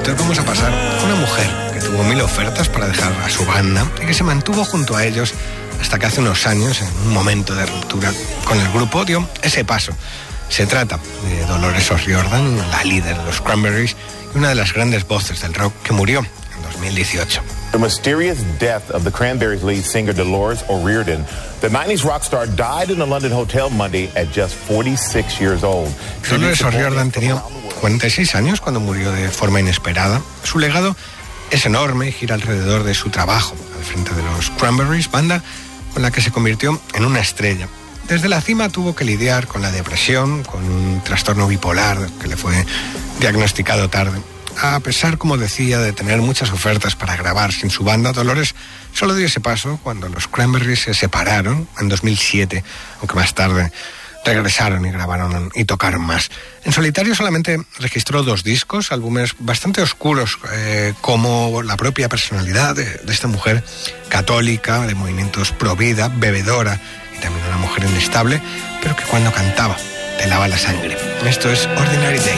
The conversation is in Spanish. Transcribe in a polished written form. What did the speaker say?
Entonces vamos a pasar a una mujer que tuvo 1000 ofertas para dejar a su banda y que se mantuvo junto a ellos hasta que hace unos años, en un momento de ruptura con el grupo, dio ese paso. Se trata de Dolores O'Riordan, la líder de los Cranberries y una de las grandes voces del rock que murió en 2018. The mysterious death of the Cranberries lead singer Dolores O'Riordan. The 90s rock star died in a London hotel Monday at just 46 years old. Dolores O'Riordan tenía 46 años cuando murió de forma inesperada. Su legado es enorme y gira alrededor de su trabajo al frente de los Cranberries, banda con la que se convirtió en una estrella. Desde la cima tuvo que lidiar con la depresión, con un trastorno bipolar que le fue diagnosticado tarde. A pesar, como decía, de tener muchas ofertas para grabar sin su banda, Dolores solo dio ese paso cuando los Cranberries se separaron en 2007, aunque más tarde regresaron y grabaron y tocaron más. En solitario solamente registró 2 discos, álbumes bastante oscuros, como la propia personalidad de esta mujer católica, de movimientos pro vida, bebedora y también una mujer inestable, pero que cuando cantaba te lava la sangre. Esto es Ordinary Day.